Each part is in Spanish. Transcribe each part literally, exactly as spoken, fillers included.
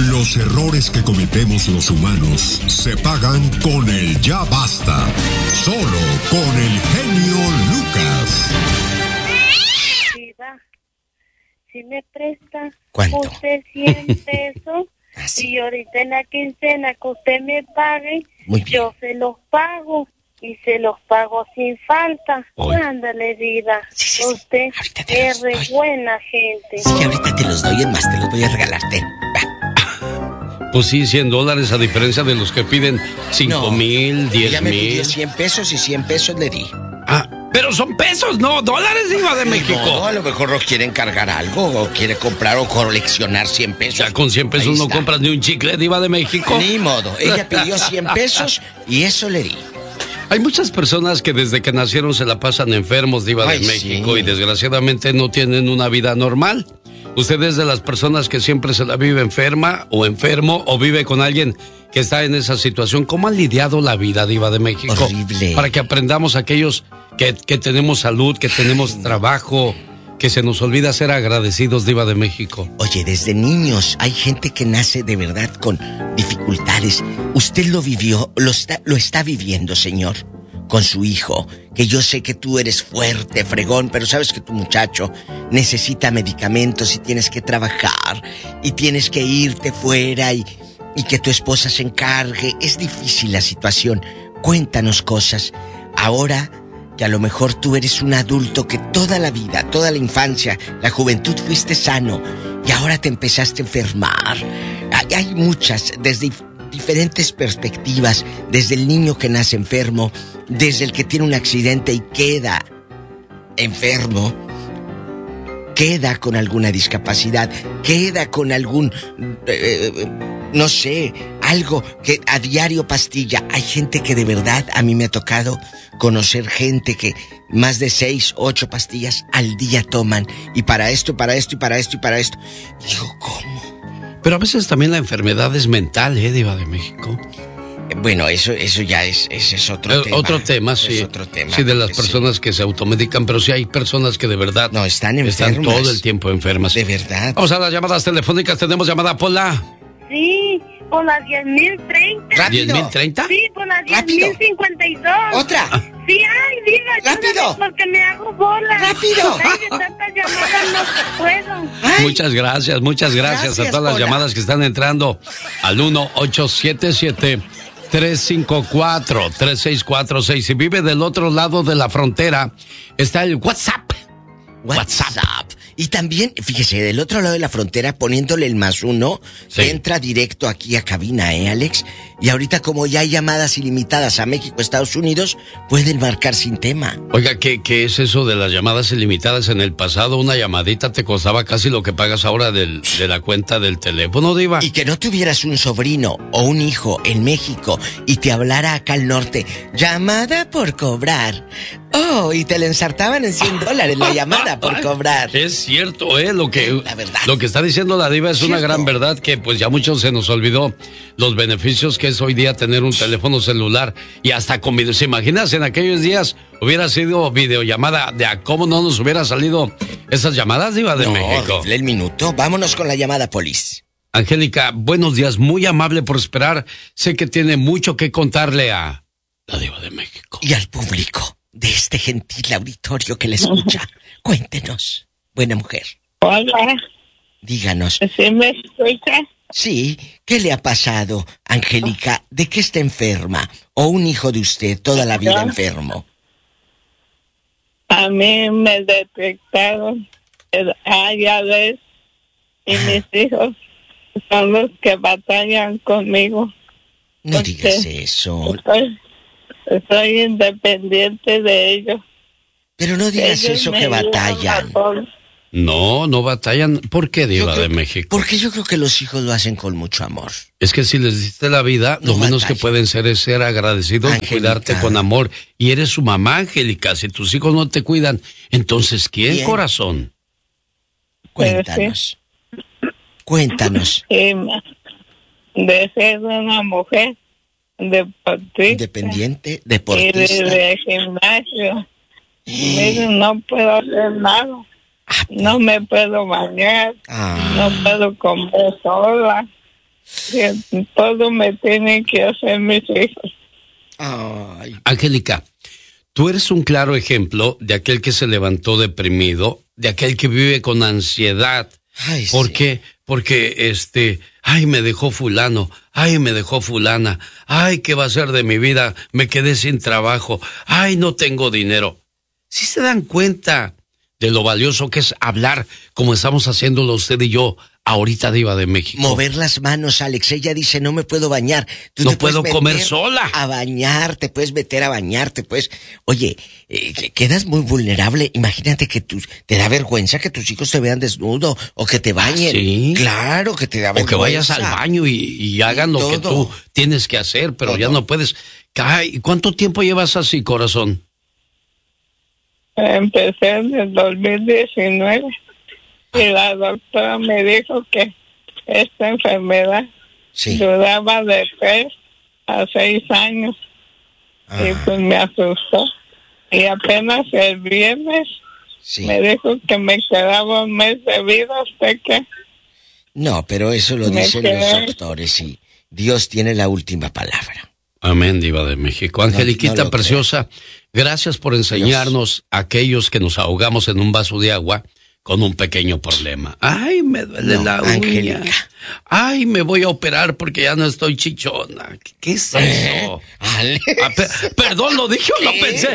Los errores que cometemos los humanos se pagan con el ya basta. Solo con el genio Lucas. Si me presta ¿Cuánto? usted cien pesos ¿Ah, sí? y ahorita en la quincena que usted me pague, yo se los pago y se los pago sin falta. Hoy. Ándale, vida. Sí, sí, sí. Usted es re doy. buena gente. Sí, ahorita te los doy, en más te los voy a regalarte. Pues sí, cien dólares a diferencia de los que piden cinco mil, diez Ella me mil. pidió cien pesos y cien pesos le di. Ah, pero son pesos, no dólares, Diva de México. No, a lo mejor no quiere encargar algo o quiere comprar o coleccionar cien pesos. Ya con cien pesos no compras ni un chicle, Diva de México. Ni modo, ella pidió cien pesos y eso le di. Hay muchas personas que desde que nacieron se la pasan enfermos, Diva Ay, de México, sí. y desgraciadamente no tienen una vida normal. Usted es de las personas que siempre se la vive enferma o enfermo o vive con alguien que está en esa situación. ¿Cómo han lidiado la vida, Diva de México? Horrible. Para que aprendamos aquellos que, que tenemos salud, que tenemos Ay, trabajo, que se nos olvida ser agradecidos, Diva de México. Oye, desde niños hay gente que nace de verdad con dificultades. Usted lo vivió, lo está, lo está viviendo, señor, con su hijo, que yo sé que tú eres fuerte, fregón, pero sabes que tu muchacho necesita medicamentos y tienes que trabajar y tienes que irte fuera y, y que tu esposa se encargue. Es difícil la situación. Cuéntanos cosas. Ahora que a lo mejor tú eres un adulto que toda la vida, toda la infancia, la juventud fuiste sano y ahora te empezaste a enfermar. Hay, hay muchas, desde diferentes perspectivas, desde el niño que nace enfermo, desde el que tiene un accidente y queda enfermo, queda con alguna discapacidad, queda con algún, eh, no sé, algo que a diario pastilla. Hay gente que de verdad, a mí me ha tocado conocer gente que más de seis, ocho pastillas al día toman, y para esto, para esto, y para esto, y para esto. Y digo, ¿cómo? Pero a veces también la enfermedad es mental, ¿eh, Diva de México? Bueno, eso eso ya es, ese es otro eh, tema. Otro tema, sí. Es otro tema. Sí, de las personas sí. que se automedican, pero sí hay personas que de verdad no están enfermas. Están todo el tiempo enfermas. De verdad. Vamos a las llamadas telefónicas. Tenemos llamada por la... Sí, por las diez mil treinta. ¿diez mil treinta? Sí, por las diez mil cincuenta y dos. ¿Otra? Sí, ay, diga, rápido. Porque me hago bola. Rápido. Ay, de tantas llamadas no puedo. Ay. Muchas gracias, muchas gracias, gracias a todas las bola. llamadas que están entrando al uno ocho siete siete, tres cinco cuatro, tres seis cuatro seis. Si vive del otro lado de la frontera, está el WhatsApp. WhatsApp. WhatsApp. Y también, fíjese, del otro lado de la frontera, poniéndole el más uno, sí. entra directo aquí a cabina, ¿eh, Alex? Y ahorita, como ya hay llamadas ilimitadas a México, Estados Unidos, pueden marcar sin tema. Oiga, ¿qué, qué es eso de las llamadas ilimitadas? En el pasado, una llamadita te costaba casi lo que pagas ahora del, de la cuenta del teléfono, Diva. Y que no tuvieras un sobrino o un hijo en México y te hablara acá al norte, llamada por cobrar. Oh, y te le ensartaban en cien dólares la llamada por cobrar. Es cierto, ¿eh? Lo que, la verdad. Lo que está diciendo la Diva es ¿cierto? Una gran verdad, que pues ya mucho se nos olvidó los beneficios que es hoy día tener un teléfono celular y hasta con video. ¿Se imaginan? En aquellos días hubiera sido videollamada, de a cómo no nos hubiera salido esas llamadas, Diva de no, México. Horrible el minuto. Vámonos con la llamada, Polis. Angélica, buenos días, muy amable por esperar. Sé que tiene mucho que contarle a la Diva de México. Y al público de este gentil auditorio que le escucha. Cuéntenos, buena mujer. Hola. Díganos. ¿Sí me escucha? Sí, ¿qué le ha pasado, Angélica? ¿De qué está enferma? ¿O un hijo de usted toda la vida enfermo? A mí me detectaron el A I A D y mis hijos son los que batallan conmigo. No digas eso. Estoy, soy independiente de ellos. Pero no digas ellos eso que batallan. No, no batallan. ¿Por qué, Diva de México? Porque yo creo que los hijos lo hacen con mucho amor. Es que si les diste la vida, no lo menos batallan. Que pueden ser es ser agradecidos, Angélica. Cuidarte con amor. Y eres su mamá, Angélica. Si tus hijos no te cuidan, entonces ¿quién, ¿Quién? Corazón? Cuéntanos. Sí. Cuéntanos. Sí, de ser una mujer deportista. Independiente, deportista. Y de, de gimnasio. Eh. No puedo hacer nada. No me puedo bañar, ah. no puedo comer sola, que todo me tienen que hacer mis hijos. Ay. Angélica, tú eres un claro ejemplo de aquel que se levantó deprimido, de aquel que vive con ansiedad. Ay, ¿por sí. qué? Porque este, ay, me dejó fulano, ay, me dejó fulana, ay, ¿qué va a ser de mi vida? Me quedé sin trabajo, ay, no tengo dinero. ¿Sí se dan cuenta de lo valioso que es hablar como estamos haciéndolo usted y yo ahorita, Diva de México? Mover las manos, Alex. Ella dice, no me puedo bañar. Tú no puedo comer sola. A bañar, te puedes meter a bañarte, pues. Oye, eh, quedas muy vulnerable. Imagínate que tú, te da vergüenza que tus hijos te vean desnudo o que te bañen. ¿Ah, sí? Claro que te da vergüenza. O que vayas al baño y, y hagan y lo todo. que tú tienes que hacer, pero todo. Ya no puedes. ¿Cuánto tiempo llevas así, corazón? Empecé en el dos mil diecinueve y la doctora me dijo que esta enfermedad sí. duraba de tres a seis años. Ajá. Y pues me asustó. Y apenas el viernes sí. me dijo que me quedaba un mes de vida. ¿Usted qué? No, pero eso lo me dicen quedé... los doctores y Dios tiene la última palabra. Amén, Diva de México. Angeliquita no, no preciosa, creo. Gracias por enseñarnos Dios. A aquellos que nos ahogamos en un vaso de agua con un pequeño problema. Ay, me duele no, la uña. Angélica. Ay, me voy a operar porque ya no estoy chichona. ¿Qué, qué es eso? ¿Eh? Ah, per- perdón, ¿lo dije o lo pensé?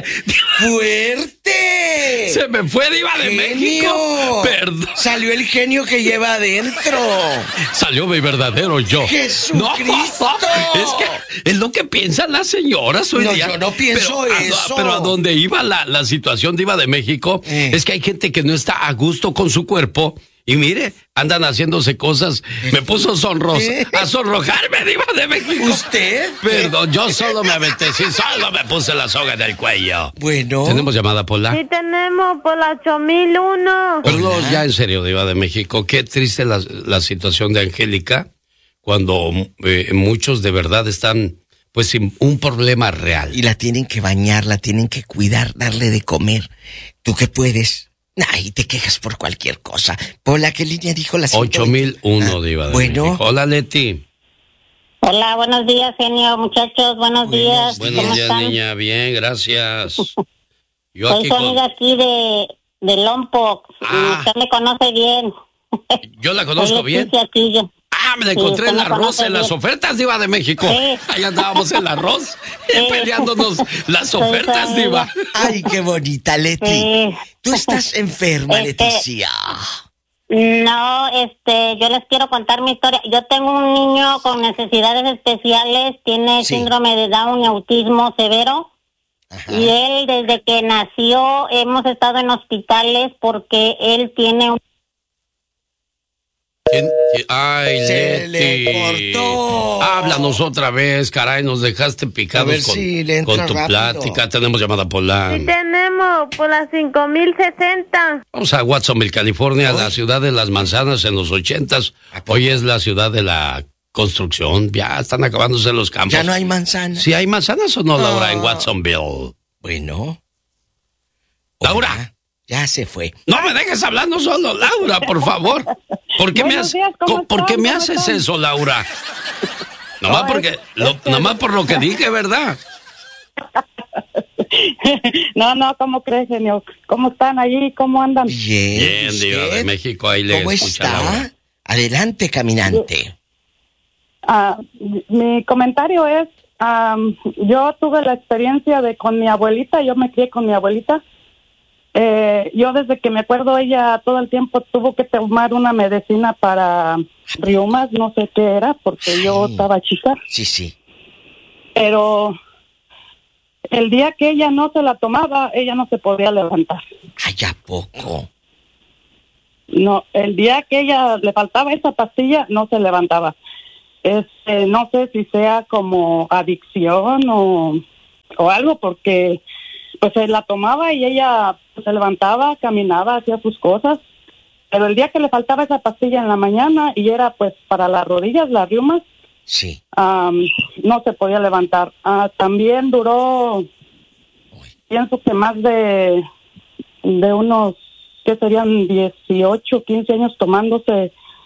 ¡Fuerte! Se me fue, Diva de ¡Genio! México. Perdón. Salió el genio que lleva adentro. Salió mi verdadero yo. ¡Jesucristo! No, es que es lo que piensan las señoras hoy no, día. Yo no pienso pero, eso. A, pero a donde iba la, la situación, Diva de México, eh. es que hay gente que no está a gusto con su cuerpo. Y mire, andan haciéndose cosas. Me puso sonros, a sonrojarme, Diva de México. ¿Usted? Perdón, yo solo me aventé, sí, solo me puse la soga en el cuello. Bueno. ¿Tenemos llamada, Pola? Sí, tenemos, Pola ocho mil uno. Pero ya en serio, Diva de México, qué triste la, la situación de Angélica cuando eh, muchos de verdad están, pues, sin un problema real. Y la tienen que bañar, la tienen que cuidar, darle de comer. ¿Tú qué puedes? Ay, te quejas por cualquier cosa. Pola, ¿qué línea dijo la señora? ocho mil uno, ah, Diva de bueno. México. Hola, Leti. Hola, buenos días, genio, muchachos, buenos, buenos días. Buenos días, están? Niña, bien, gracias. Yo Soy aquí su amiga con... aquí de, de Lompoc, ah. Usted me conoce bien. Yo la conozco bien. Aquí, yo. Ah, me la encontré sí, en el arroz, en bien. Las ofertas, Diva de México. Sí. Ahí andábamos en el arroz, sí. Peleándonos las ofertas, sí, Diva. Ay, qué bonita, Leti. Sí. Tú estás enferma, este, Leticia. No, este, yo les quiero contar mi historia. Yo tengo un niño con necesidades especiales, tiene sí. síndrome de Down y autismo severo. Ajá. Y él, desde que nació, hemos estado en hospitales porque él tiene un... Ay, se Leti. Le cortó. Háblanos otra vez, caray, nos dejaste picados con, si con tu rápido. Plática. Tenemos llamada Pola. Sí, tenemos Pola cinco mil sesenta. Vamos a Watsonville, California, ¿oh? La ciudad de las manzanas en los ochentas. Hoy es la ciudad de la construcción. Ya están acabándose los campos. Ya no hay manzanas. ¿Sí hay manzanas o no, Laura, oh. en Watsonville? Bueno. Laura. Hola. Ya se fue. No me dejes hablando solo, Laura, por favor. ¿Por qué, me, has, días, ¿por qué me haces están? Eso, Laura? Nomás, no, porque, es, lo, es que... nomás por lo que dije, ¿verdad? No, no, ¿cómo crees, genio? ¿Cómo están allí? ¿Cómo andan? Bien, Bien, Diva de México, ahí le ¿cómo escucha está? Laura. Adelante, caminante. Uh, mi comentario es, um, yo tuve la experiencia de con mi abuelita, yo me crié con mi abuelita. Eh, yo desde que me acuerdo, ella todo el tiempo tuvo que tomar una medicina para reumas, no sé qué era, porque Ay. yo estaba chica. Sí, sí. Pero el día que ella no se la tomaba, ella no se podía levantar. Ay, ¿a poco? No, el día que ella le faltaba esa pastilla, no se levantaba. Este, no sé si sea como adicción o, o algo, porque pues se la tomaba y ella pues, se levantaba, caminaba, hacía sus cosas, pero el día que le faltaba esa pastilla en la mañana y era pues para las rodillas, las reumas, sí, um, no se podía levantar. Uh, también duró, Uy. pienso que más de, de unos, ¿qué serían? dieciocho, quince años tomándose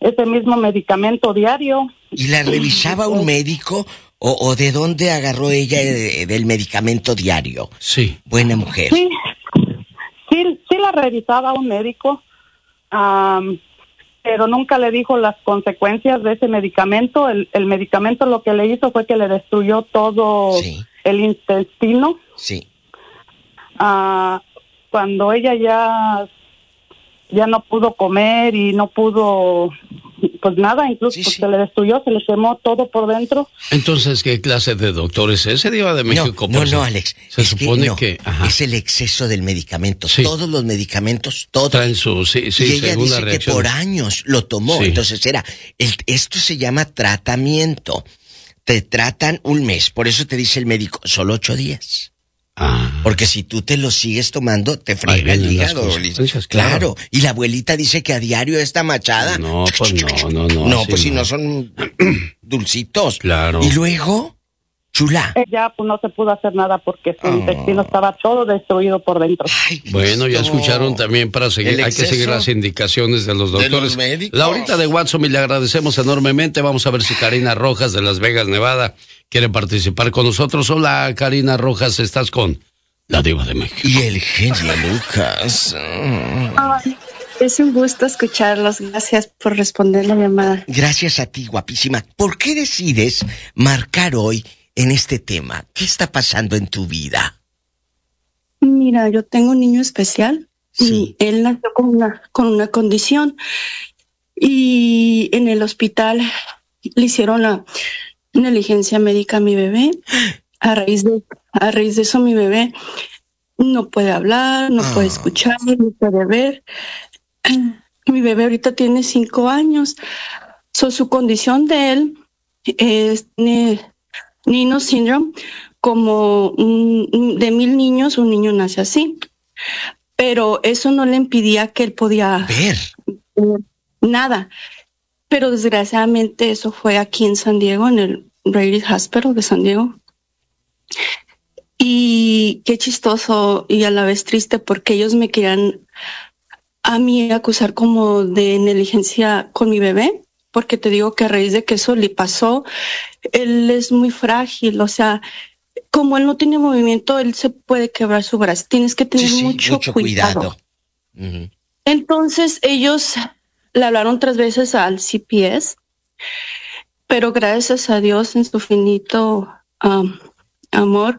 ese mismo medicamento diario. ¿Y la revisaba un médico o, o de dónde agarró ella de, del medicamento diario? Sí. Buena mujer. Sí, sí, sí la revisaba un médico, um, pero nunca le dijo las consecuencias de ese medicamento. El, el medicamento lo que le hizo fue que le destruyó todo sí. el intestino. Sí. Uh, cuando ella ya, ya no pudo comer y no pudo, pues nada, incluso sí, sí. se le destruyó, se le quemó todo por dentro. Entonces, ¿qué clase de doctor es ese, Diva de México? No, no, no, Alex. Se es supone que, no, que ajá. es el exceso del medicamento. Sí. Todos los medicamentos, todos. Traen su, sí, sí, y ella según dice la reacción. que por años lo tomó. Sí. Entonces era, el, esto se llama tratamiento. Te tratan un mes, por eso te dice el médico, solo ocho días. Ah. Porque si tú te lo sigues tomando, te frega el hígado. Claro. claro. Y la abuelita dice que a diario está machada. No, pues no, no, no. No, pues no. Si no son dulcitos. Claro. Y luego, chula. Ya pues no se pudo hacer nada porque su oh. intestino estaba todo destruido por dentro. Ay, bueno, ya escucharon también para seguir, hay que seguir las indicaciones de los doctores. De los médicos. Laurita de Watson, y le agradecemos enormemente. Vamos a ver si Karina Rojas de Las Vegas, Nevada, quiere participar con nosotros. Hola, Karina Rojas, estás con la Diva de México. Y el genio Lucas. Ay, es un gusto escucharlos. Gracias por responder la llamada. Gracias a ti, guapísima. ¿Por qué decides marcar hoy en este tema? ¿Qué está pasando en tu vida? Mira, yo tengo un niño especial. Sí. Y él nació con una, con una condición. Y en el hospital le hicieron la negligencia médica a mi bebé. A raíz de, a raíz de eso mi bebé no puede hablar, no oh. puede escuchar, no puede ver. Mi bebé ahorita tiene cinco años. So, su condición de él es tiene Nino Syndrome. Como un, de mil niños, un niño nace así. Pero eso no le impedía que él podía ver nada. Pero desgraciadamente eso fue aquí en San Diego, en el Rady Hospital de San Diego. Y qué chistoso y a la vez triste porque ellos me querían a mí acusar como de negligencia con mi bebé, porque te digo que a raíz de que eso le pasó, él es muy frágil, o sea, como él no tiene movimiento, él se puede quebrar su brazo. Tienes que tener sí, sí, mucho, mucho cuidado. cuidado. Uh-huh. Entonces ellos le hablaron tres veces al C P S, pero gracias a Dios en su finito um, amor,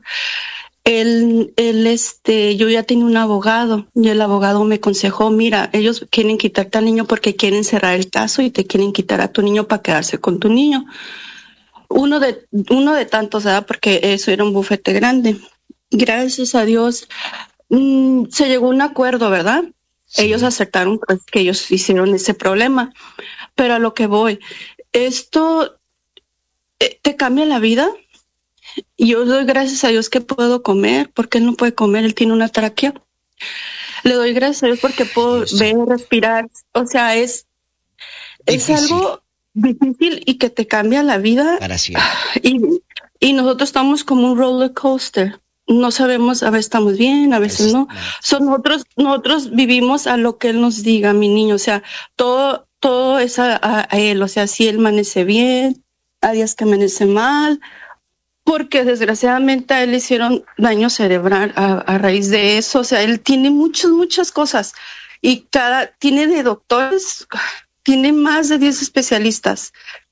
él, él, este, yo ya tenía un abogado y el abogado me aconsejó, mira, ellos quieren quitarte al niño porque quieren cerrar el caso y te quieren quitar a tu niño para quedarse con tu niño. Uno de, uno de tantos, ¿verdad? Porque eso era un bufete grande. Gracias a Dios, mmm, se llegó a un acuerdo, ¿verdad? Sí. Ellos aceptaron pues, que ellos hicieron ese problema. Pero a lo que voy, esto eh, te cambia la vida. Yo doy gracias a Dios que puedo comer, porque él no puede comer, él tiene una tráquea. Le doy gracias a Dios porque puedo ver, respirar. O sea, es, es algo difícil y que te cambia la vida. Para siempre. Y, y nosotros estamos como un roller coaster. No sabemos, a veces estamos bien, a veces es, no. no. So, nosotros, nosotros vivimos a lo que él nos diga, mi niño. O sea, todo, todo es a, a, a él. O sea, si él amanece bien, hay días que amanece mal. Porque desgraciadamente a él le hicieron daño cerebral a, a raíz de eso. O sea, él tiene muchas, muchas cosas. Y cada, tiene de doctores, tiene más de diez especialistas.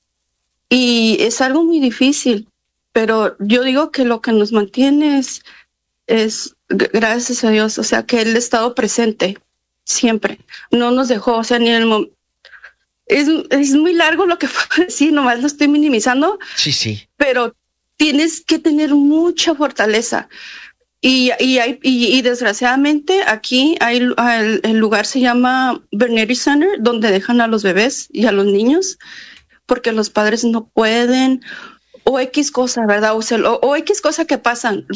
Y es algo muy difícil. Pero yo digo que lo que nos mantiene es, es gracias a Dios. O sea, que él ha estado presente siempre. No nos dejó, o sea, ni en el momento. Es, es muy largo lo que puedo decir, nomás lo estoy minimizando. Sí, sí. Pero tienes que tener mucha fortaleza. Y, y, hay, y, y desgraciadamente aquí hay, el, el lugar se llama Berneri Center, donde dejan a los bebés y a los niños, porque los padres no pueden, o X cosa, ¿verdad? O, sea, o, o X cosa que pasan.